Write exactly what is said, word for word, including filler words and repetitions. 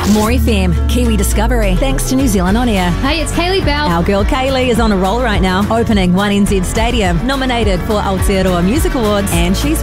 More F M, Kiwi Discovery, thanks to New Zealand On Air. Hey, it's Kaylee Bell. Our girl Kaylee is on a roll right now, opening One N Z Stadium, nominated for Aotearoa Music Awards, and she's